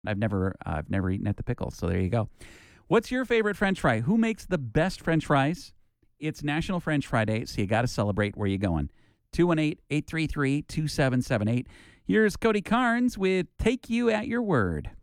I've never eaten at the Pickle, so there you go. What's your favorite French fry? Who makes the best French fries? It's National French Fry Day, so you got to celebrate. Where you going? 218-833-2778. Here's Cody Carnes with Take You at Your Word.